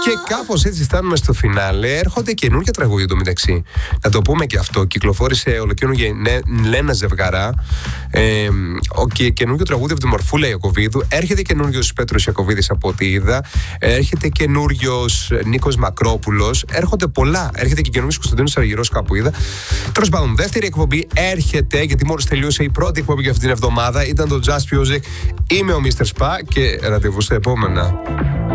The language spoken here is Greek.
Και κάπως έτσι φτάνουμε στο φινάλε. Έρχονται καινούργια τραγούδια εντωμεταξύ. Να το πούμε και αυτό. Κυκλοφόρησε ολοκαινούργια Λένα Ζευγαρά. Και καινούργιο τραγούδι από τη Μορφούλα Ιακωβίδου. Έρχεται καινούριος Πέτρος Ιακωβίδης από ό,τι είδα. Έρχεται καινούριος Νίκος Μακρόπουλος. Έρχονται πολλά. Έρχεται και καινούριος Κωνσταντίνος Αργυρός, κάπου είδα. Τέλος πάντων, δεύτερη εκπομπή έρχεται, γιατί μόλις τελείωσε η πρώτη εκπομπή για αυτή την εβδομάδα. Ήταν το Just Music. Είμαι ο Mr. Spa και ραντεβού στα επόμενα.